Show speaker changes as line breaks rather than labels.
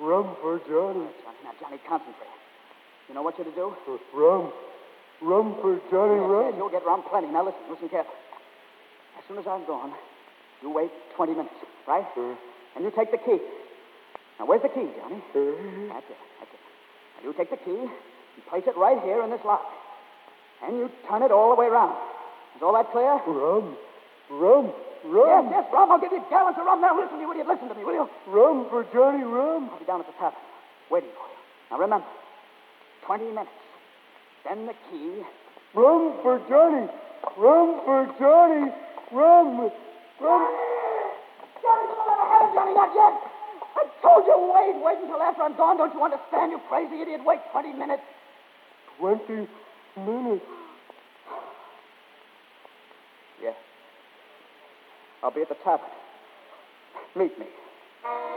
Rum for Johnny.
Now, Johnny, concentrate. You know what you're to do?
Rum. Rum for Johnny, rum.
Yes, you'll get rum plenty. Now, listen carefully. As soon as I'm gone, you wait 20 minutes, right? And you take the key. Now, where's the key, Johnny? That's it. Now, you take the key and place it right here in this lock. And you turn it all the way around. Is all that clear?
Rum.
Yes, rum. I'll give you gallons of rum. Now, listen to me, will you?
Rum for Johnny, rum.
I'll be down at the tavern, waiting for you. Now, remember, 20 minutes. Then the key.
Rum for Johnny. Rum for Johnny. Rum.
Johnny, don't let her have it, Johnny, not yet. I told you, wait until after I'm gone. Don't you understand, you crazy idiot? Wait 20 minutes.
20 minutes.
Yeah. I'll be at the tavern. Meet me.